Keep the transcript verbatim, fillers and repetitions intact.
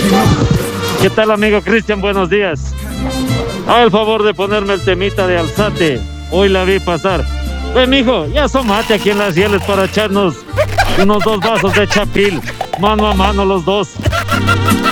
¿Qué tal, amigo Cristian? Buenos días. Haga el favor de ponerme el temita de Alzate. Hoy la vi pasar. Pues, mijo, ya asómate aquí en las hieles para echarnos unos dos vasos de chapil. Mano a mano los dos.